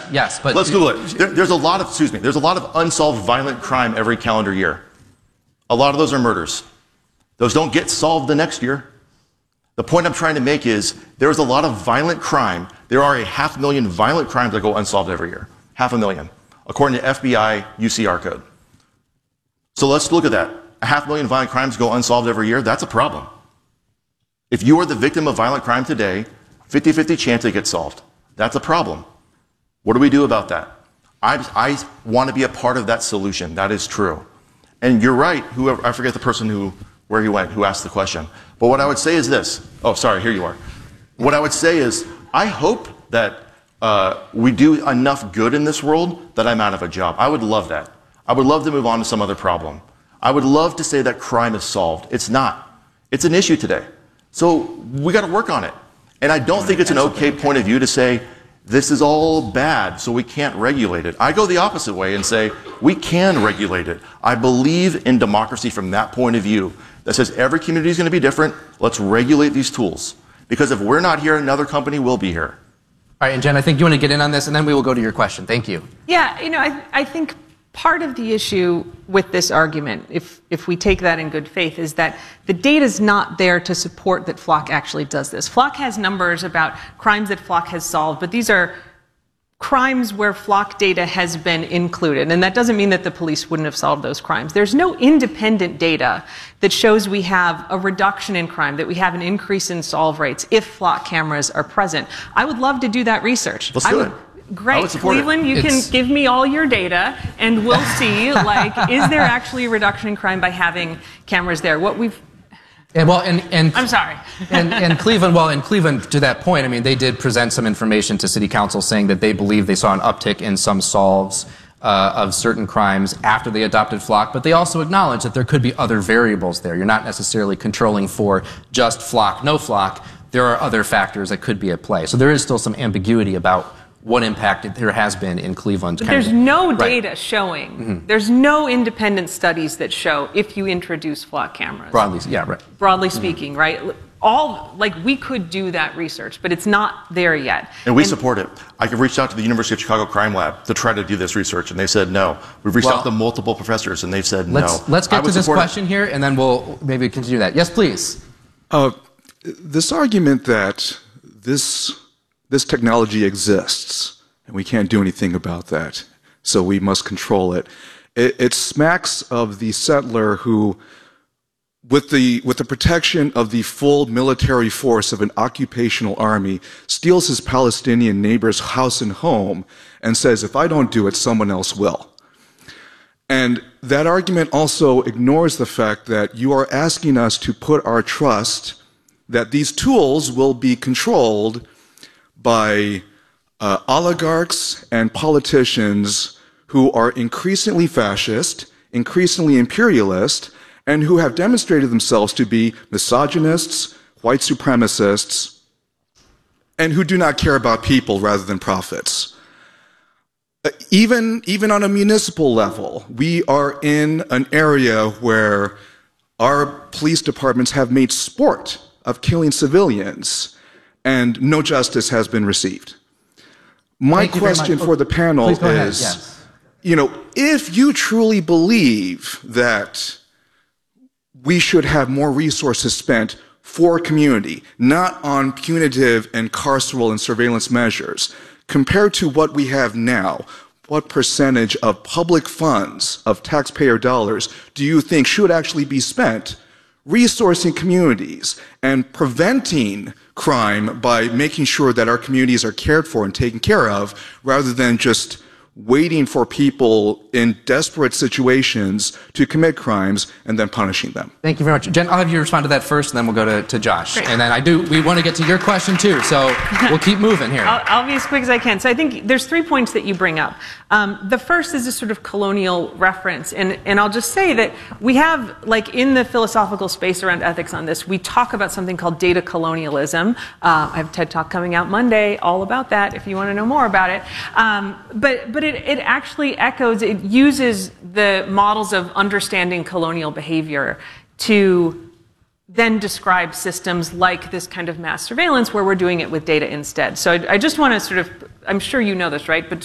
yes, but let's Google it. There's a lot of unsolved violent crime every calendar year. A lot of those are murders. Those don't get solved the next year. The point I'm trying to make is there's a lot of violent crime. There are 500,000 violent crimes that go unsolved every year. 500,000, according to FBI UCR code. So let's look at that. 500,000 violent crimes go unsolved every year. That's a problem. If you are the victim of violent crime today, 50-50 chance it gets solved. That's a problem. What do we do about that? I want to be a part of that solution. That is true. And you're right, whoever, I forget the person where he went, who asked the question. But what I would say is this. Oh, sorry, here you are. What I would say is, I hope that we do enough good in this world that I'm out of a job. I would love that. I would love to move on to some other problem. I would love to say that crime is solved. It's not. It's an issue today. So we got to work on it. And I don't think it's an okay point of view to say, this is all bad, so we can't regulate it. I go the opposite way and say, we can regulate it. I believe in democracy from that point of view that says every community is going to be different. Let's regulate these tools. Because if we're not here, another company will be here. All right, and Jen, I think you want to get in on this, and then we will go to your question. Thank you. Yeah, I think part of the issue with this argument, if we take that in good faith, is that the data is not there to support that Flock actually does this. Flock has numbers about crimes that Flock has solved, but these are crimes where Flock data has been included, and that doesn't mean that the police wouldn't have solved those crimes. There's no independent data that shows we have a reduction in crime, that we have an increase in solve rates if Flock cameras are present. I would love to do that research. Let's do it. Great, Cleveland, you can give me all your data, and we'll see, is there actually a reduction in crime by having cameras there? I'm sorry. and Cleveland, to that point, I mean, they did present some information to City Council saying that they believe they saw an uptick in some solves of certain crimes after they adopted Flock, but they also acknowledge that there could be other variables there. You're not necessarily controlling for just Flock, no Flock. There are other factors that could be at play. So there is still some ambiguity about what impact there has been in Cleveland. There's no data showing. There's no independent studies that show if you introduce Flock cameras. Broadly speaking, right? We could do that research, but it's not there yet. And we support it. I could reach out to the University of Chicago Crime Lab to try to do this research, and they said no. We've reached out to multiple professors, and they've said no. Let's get to this question here, and then we'll maybe continue that. Yes, please. This argument that this technology exists, and we can't do anything about that, so we must control it. It smacks of the settler who, with the protection of the full military force of an occupational army, steals his Palestinian neighbor's house and home and says, if I don't do it, someone else will. And that argument also ignores the fact that you are asking us to put our trust that these tools will be controlled by oligarchs and politicians who are increasingly fascist, increasingly imperialist, and who have demonstrated themselves to be misogynists, white supremacists, and who do not care about people rather than profits. Even on a municipal level, we are in an area where our police departments have made sport of killing civilians, and no justice has been received. My question for the panel is, if you truly believe that we should have more resources spent for community, not on punitive and carceral and surveillance measures, compared to what we have now, what percentage of public funds, of taxpayer dollars, do you think should actually be spent resourcing communities and preventing crime by making sure that our communities are cared for and taken care of, rather than just waiting for people in desperate situations to commit crimes and then punishing them? Thank you very much. Jen, I'll have you respond to that first, and then we'll go to Josh. Great. And then we want to get to your question too, so we'll keep moving here. I'll be as quick as I can. So I think there's 3 points that you bring up. The first is a sort of colonial reference, and I'll just say that we have, in the philosophical space around ethics on this, we talk about something called data colonialism. I have a TED Talk coming out Monday all about that if you want to know more about it. But it actually echoes, it uses the models of understanding colonial behavior to then describe systems like this kind of mass surveillance where we're doing it with data instead. So I just want to I'm sure you know this, right? But